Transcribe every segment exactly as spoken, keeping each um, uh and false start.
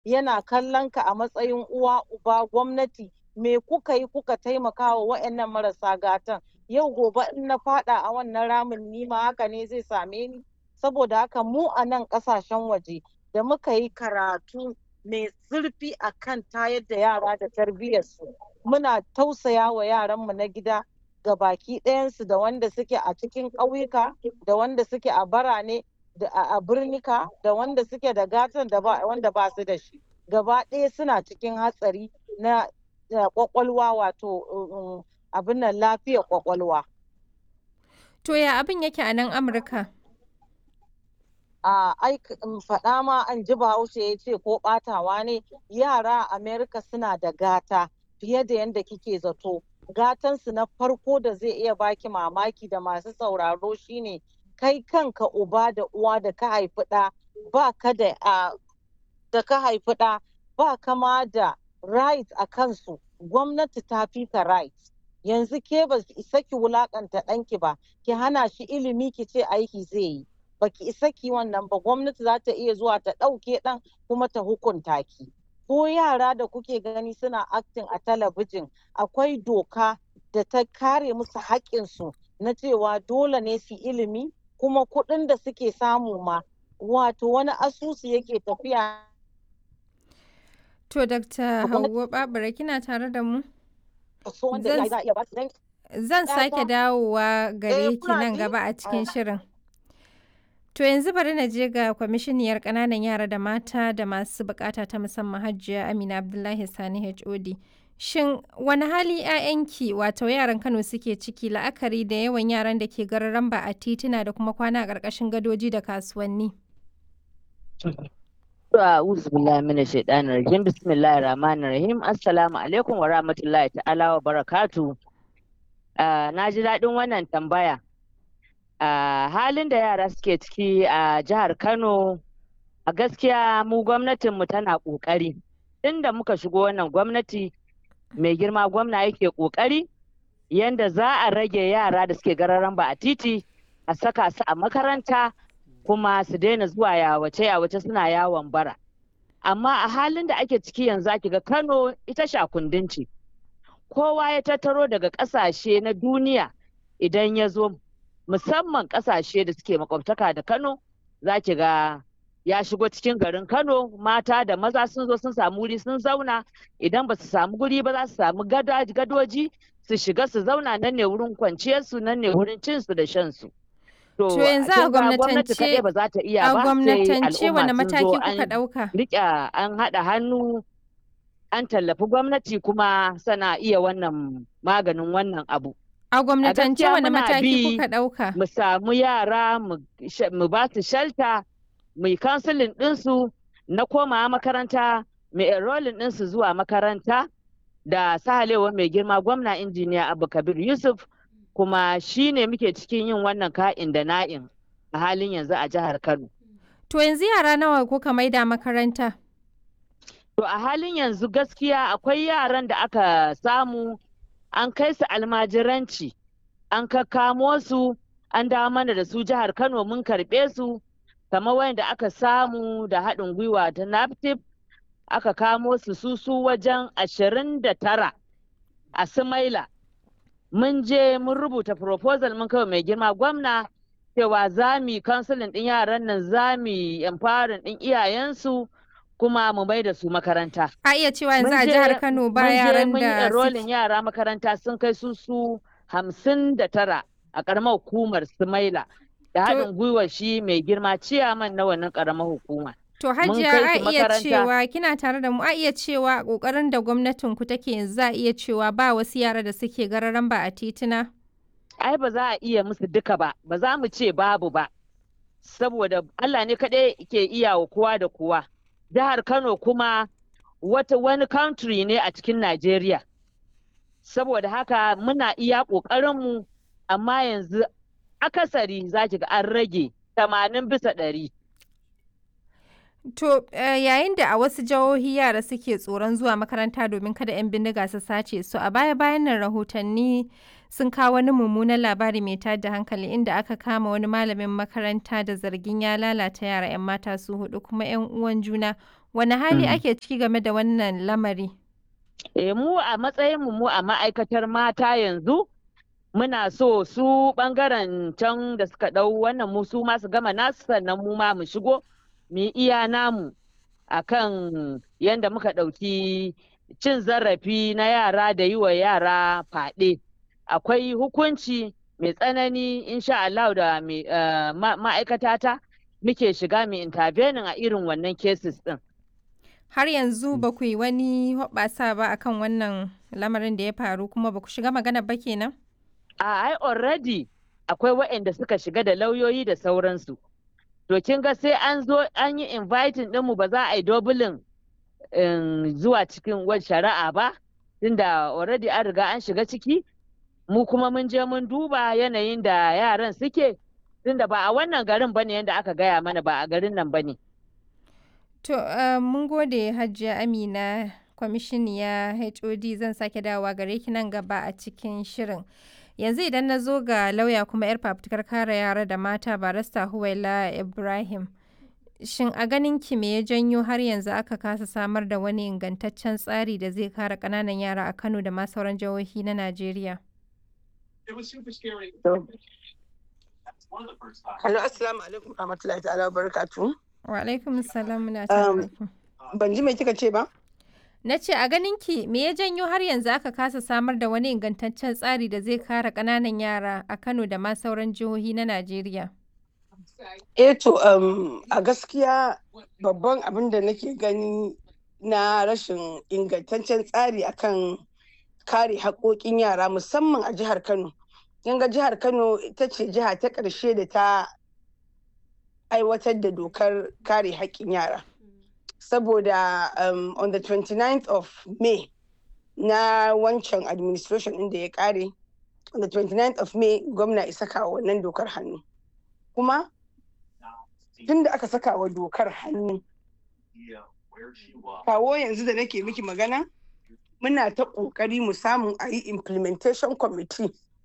yana kallon ka a matsayin uwa uba gwamnati me kuka yi kuka taimaka wa waɗannan marasa gatan. Yau gobe in na faɗa a wannan ramin ni ma haka ne zai same ni. Saboda haka mu a nan ƙasashen waje da muka yi karatu mai zurfi a kan tayar da yara da tarbiyyarsu, muna tausaya wa yaranmu na gida ga baki ɗayansu, da wanda suke a cikin ƙauyuka da wanda suke a birane da a birnika da wanda suke da gatan da ba wanda ba su da shi. Gaba ɗaya suna cikin hatsari na ƙwaƙwalwa, wato abin nan lafiyar ƙwaƙwalwa. To ya abin yake a nan Amurka? A ai faɗa ma an ji Bahaushe ya ce ko ɓatawa ne, yara a Amerika suna da gata fiye da yadda kike zato. Gatansu na farko da zai iya baki mamaki da masu sauraro shine kai kanka uba da uwa da ka haifi ɗa ba ka da da ka haifi ɗa ba kama da right a kansu. Gwamnati ta fi ka right. Yanzu ke ba ki isa ki wulakanta ɗanki ba, ki hana shi ilimi ki ce aiki zai yi. Ba ki isa ki wannan ba, gwamnati za ta iya zuwa ta ɗauke ɗan kuma ta hukunta ki. Ko yara da kuke gani suna acting a talabijin, akwai doka da ta kare musu haƙƙinsu na cewa dole ne su ilimi, kuma kuɗin da suke samu ma wato wani asusu yake tafiya. To Dakta Hauwa Babura kina tare da mu? Zan sake dawowa gare ki nan gaba a cikin shirin. To yanzu bari na je ga kwamishiniyar ƙananan yara da mata da masu bukata ta musamman Hajiya Amina Abdullahi Sani H O D. Shin wani hali 'ya'yanki wato yaran Kano suke ciki la'akari da yawan yaran da ke gararan ba a tituna da kuma kwana a ƙarƙashin gadoji da kasuwanni? A'udhu billahi minash shaitanir rajim. Bismillahir rahmanir rahim. Assalamu alaikum wa rahmatullahi ta'ala wa barakatuh. Na ji daɗin wannan tambaya. Uh, halin da yara suke ciki a uh, jihar Kano, a gaskiya mu gwamnatinmu tana ƙoƙari. Tunda muka shigo wannan gwamnati, mai girma gwamna yake ƙoƙari yanda za a rage yara da suke gararan ba a titi, a saka su a makaranta kuma su daina zuwa yawace yawace suna yawon bara. Amma a halin da ake ciki yanzu ake ga Kano ita shakundin ce. Kowa ya tattaro daga ƙasashe na duniya idan ya zo, musamman ƙasashe da suke makwabtaka da Kano, za ki ga ya shigo cikin garin Kano, mata da maza sun zo sun samu wuri sun zauna. Idan ba su samu guri ba za su samu gadoji su shiga su zauna, nan ne wurin kwanciyarsu, nan ne wurin cinsu da shansu. To yanzu a gwamnatance ba za ta iya ba, a gwamnatance wani mataki kuka ɗauka? Riƙe an haɗa hannu an tallafi gwamnati kuma sana iya wannan maganin wannan abu. A gwamnatance wani mataki kuka ɗauka? Mu samu yara mu ba su shelter, mu yi counseling ɗinsu na komawa makaranta, mu enrolling ɗinsu zuwa makaranta da sahalewa mai girma gwamna injiniya Abba Kabir Yusuf, kuma shi ne muke cikin yin wannan ka'in da na'in a halin yanzu a jihar Kano. To yanzu yara nawa kuka maida makaranta? To a halin yanzu gaskiya akwai yaran da aka samu an kai su almajiranci, an kakkamo su, an dawo mana da su jihar Kano mun karɓe su, kamar wanda aka samu da haɗin gwiwa ta NAFTIP, aka kamo su su su wajen ashirin da tara a Sumaila. Mun je mun rubuta proposal mun kai mai girma gwamna cewa za mu yi counseling ɗin yaran nan, za mu yi empowering ɗin iyayensu kuma mu mai da su makaranta. A iya cewa yanzu a jihar Kano ba yaran da mun yi enrolling yara makaranta sun kai su su hamsin da tara a ƙaramar hukumar Sumaila da haɗin gwiwar shi mai girma ciyaman na wannan ƙaramar hukuma. To Hajiya a iya cewa kina tare da mu, a iya cewa ƙoƙarin da gwamnatin ku take yanzu za a iya cewa ba wasu yara da suke gararan ba a tituna? Ai ba za a iya musu duka ba, ba za mu ce babu ba, saboda Allah ne kaɗai ke iya wa kowa da kowa. Jihar Kano kuma wata wani country ne a cikin Najeriya. Saboda haka muna iya ƙoƙarinmu, amma yanzu akasari za ki ga an rage tamanin bisa ɗari. To uh, yayin da a wasu jihohi yara suke tsoron zuwa makaranta domin kada 'yan bindiga su sace su, a baya-bayan nan rahotanni sun kawo wani mummunan labari mai tada hankali inda aka kama wani malamin makaranta da zargin ya lalata yara 'yan mata su hudu kuma 'yan uwan juna Wani hali ake ciki game da wannan lamari? Eh, mu a matsayinmu mu a ma'aikatar mata yanzu muna so su ɓangaren can da suka ɗau wannan mu su ma su gama nasu sannan mu ma mu shigo mu yi iya namu akan yadda muka ɗauki cin zarafi na yara da yi wa yara faɗe. Akwai hukunci mai tsanani insha Allah da ma'aikatata muke shiga mu intervening a irin wannan cases ɗin. Har yanzu ba ku yi wani hoɓɓasa ba akan wannan lamarin da ya faru kuma ba ku shiga magana ba kenan? A ai already akwai waɗanda suka shiga da lauyoyi da sauransu. To kin ga sai an zo an yi inviting ɗinmu ba za a yi dobulin zuwa cikin wani shari'a ba, tunda already an riga an shiga ciki, mu kuma mun je mun duba yanayin da yaran suke, tunda ba a wannan garin bane yadda aka gaya mana ba a garin nan bane. To uh, mun gode Hajiya Amina kwamishiniya H O D zan sake dawowa gare ki nan gaba a cikin shirin. Yanzu idan na zo ga lauya kuma 'yar fafutukar kare yara da mata barista Huwaila Ibrahim. Shin a ganin ki me ya janyo har yanzu aka kasa samar da wani ingantaccen tsari da zai kare ƙananan yara a Kano da ma sauran jihohi na Najeriya? Hello, assalamu alaikum warahmatullahi ta'ala wa barakatuh. Wa alaikum salam muna tare. Ban ji mai kika ce ba? Na ce a ganin ki me ya janyo har yanzu aka kasa samar da wani ingantaccen tsari da zai kare ƙananan yara a Kano da ma sauran jihohi na Najeriya? Eh to um, a gaskiya babban abin da nake gani na rashin ingantaccen tsari akan kare haƙoƙin yara musamman a jihar Kano. Yanga jihar Kano ita ce jiha ta ƙarshe da ta aiwatar da dokar kare haƙƙin yara. Saboda um, on the twenty-ninth of May na wancan administration inda ya kare, on the twenty-ninth of May gwamna ya saka wa wannan dokar hannu. Kuma tun da aka saka wa dokar hannu, kawo yanzu da nake miki magana, muna ta ƙoƙari mu samu a yi implementation committee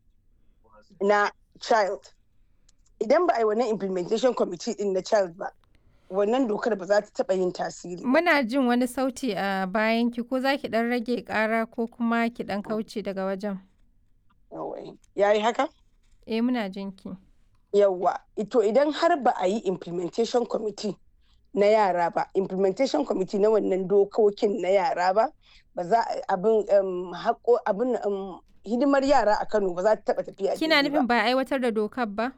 na child. Idan ba a yi wannan implementation committee din na child ba, wannan dokar ba za ta taɓa yin tasiri. Muna jin wani sauti a bayan ki, ko za ki ɗan rage ƙara ko kuma ki ɗan kauce daga wajen. Ya yi haka? Eh muna jin ki. Yawwa, ito idan har ba a yi implementation committee na yara ba, implementation committee na wannan dokokin na yara ba, ba za abin haƙo abin hidimar yara a Kano ba za ta taɓa tafiya. Kina nufin ba a aiwatar da dokar ba?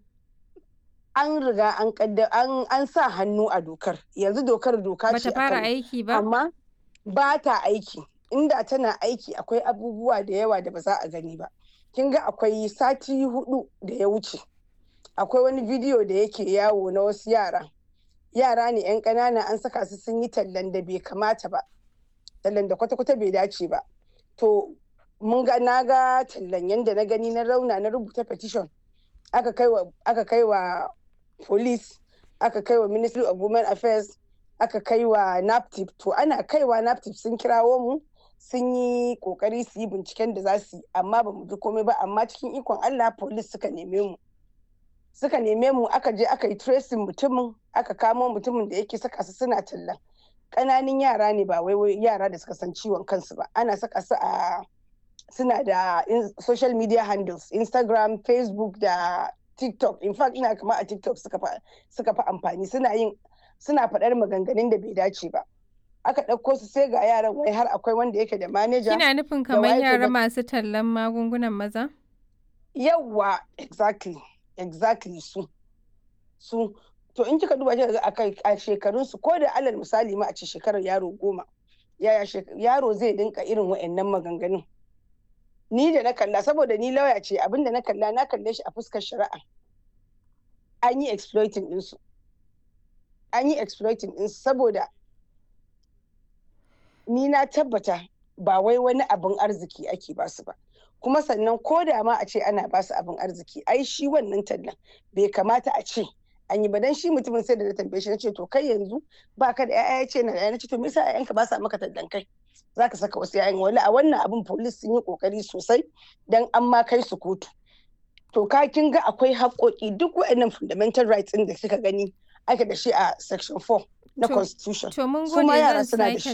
An riga an kadda an an sa hannu a dokar. Yanzu dokar doka ce bata fara aiki ba, amma ba ta aiki. Inda tana aiki akwai abubuwa da yawa da ba za a gani ba. Kin ga akwai sati hudu da ya wuce, akwai wani bidiyo da yake yawo na wasu yara yara ne yan ƙanana an saka su sun yi tallan da bai kamata ba, tallan da kwata-kwata bai dace ba. To mun ga na ga tallan yanda na gani na rauna na rubuta petition aka kai wa aka kai wa police, aka kai wa Ministry of Women Affairs, aka kai wa NAPTIP. To ana kaiwa NAPTIP sun kirawo mu sun yi kokari su yi binciken da za su yi, amma ba mu ji komai ba. Amma cikin ikon Allah police suka neme mu suka neme mu aka je aka yi tracing mutumin, aka kamo mutumin da yake saka su suna tallan. Ƙananan yara ne ba wai yara da suka san ciwon kansu ba. Ana saka su a suna da social media handles, Instagram, Facebook da TikTok. In fact ina kama a TikTok suka fa suka fa amfani, suna yin suna faɗar maganganun da bai dace ba. Aka ɗauko su sai ga yaran wai har akwai wanda yake da manager. Kina nufin kamar yara masu tallan magungunan maza? Yawwa, exactly, exactly su. Su to in kika duba kika ga a shekarun su, ko da alal misali ma a ce shekarar yaro goma, yaya yaro zai dinka irin wa'annan maganganun. Ni da na kalla, saboda ni lauya ce, abinda na kalla na kalle shi a fuskar shari'a. An yi exploiting ɗinsu. An yi exploiting ɗinsu saboda ni na tabbata ba wai wani abin arziki ake ba su ba. Kuma sannan ko da ma a ce ana ba su abin arziki, ai shi wannan tallan bai kamata a ce an yi ba. Dan shi mutumin sai da na tambaye shi na ce to kai yanzu ba ka da ƴaƴa, ya ce na da, na ce to me yasa ƴaƴanka ba sa maka tallan kai? Za ka saka wasu yayin wani a wannan abin police sun yi kokari sosai dan an ma kai su kotu. To ka kin ga akwai haƙoƙi, duk waɗannan fundamental rights ɗin da kika gani ake da shi a section four na To- constitution to mun su ma gode, yara zan suna da sake shi